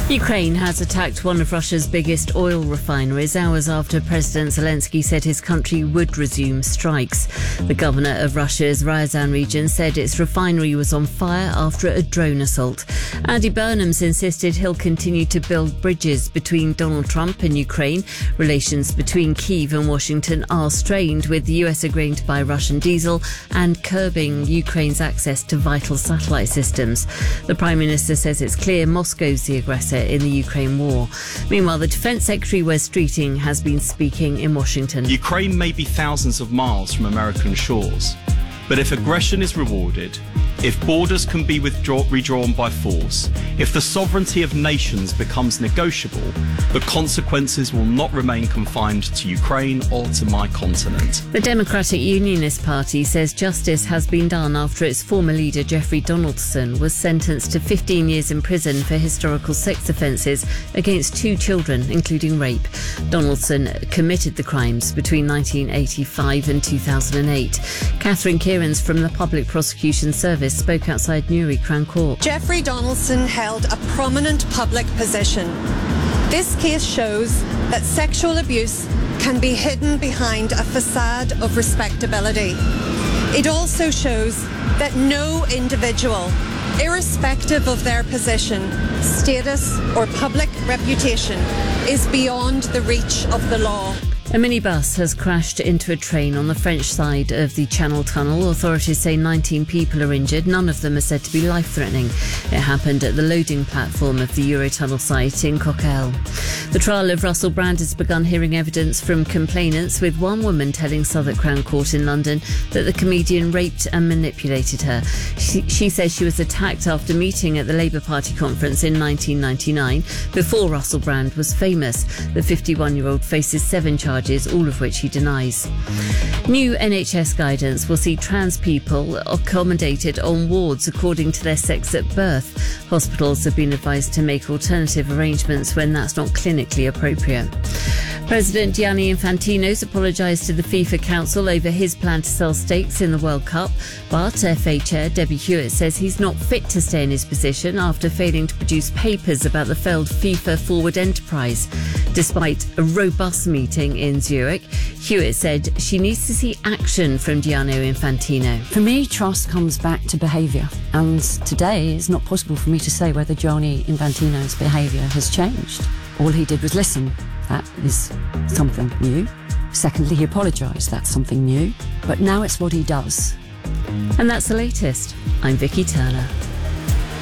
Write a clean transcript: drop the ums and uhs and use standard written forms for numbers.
Ukraine has attacked one of Russia's biggest oil refineries hours after President Zelensky said his country would resume strikes. The governor of Russia's Ryazan region said its refinery was on fire after a drone assault. Andy Burnham's insisted he'll continue to build bridges between Donald Trump and Ukraine. Relations between Kyiv and Washington are strained, with the US agreeing to buy Russian diesel and curbing Ukraine's access to vital satellite systems. The Prime Minister says it's clear Moscow's the aggressor in the Ukraine war. Meanwhile, the Defence Secretary Wes Streeting has been speaking in Washington. Ukraine may be thousands of miles from American shores, but if aggression is rewarded, if borders can be redrawn by force, if the sovereignty of nations becomes negotiable, the consequences will not remain confined to Ukraine or to my continent. The Democratic Unionist Party says justice has been done after its former leader Jeffrey Donaldson was sentenced to 15 years in prison for historical sex offences against 2 children, including rape. Donaldson committed the crimes between 1985 and 2008. Catherine Kierans from the Public Prosecution Service spoke outside Newry Crown Court. Jeffrey Donaldson held a prominent public position. This case shows that sexual abuse can be hidden behind a facade of respectability. It also shows that no individual, irrespective of their position, status or public reputation, is beyond the reach of the law. A minibus has crashed into a train on the French side of the Channel Tunnel. Authorities say 19 people are injured. None of them are said to be life-threatening. It happened at the loading platform of the Eurotunnel site in Coquelles. The trial of Russell Brand has begun hearing evidence from complainants, with one woman telling Southwark Crown Court in London that the comedian raped and manipulated her. She says she was attacked after meeting at the Labour Party conference in 1999, before Russell Brand was famous. The 51-year-old faces 7 charges, all of which he denies. New NHS guidance will see trans people accommodated on wards according to their sex at birth. Hospitals have been advised to make alternative arrangements when that's not clinically appropriate. President Gianni Infantino has apologised to the FIFA Council over his plan to sell stakes in the World Cup, but FA Chair Debbie Hewitt says he's not fit to stay in his position after failing to produce papers about the failed FIFA forward enterprise. Despite a robust meeting in Zurich, Hewitt said she needs to see action from Gianni Infantino. For me, trust comes back to behaviour, and today it's not possible for me to say whether Gianni Infantino's behaviour has changed. All he did was listen. That is something new. Secondly, he apologised. That's something new. But now it's what he does. And that's the latest. I'm Vicky Turner.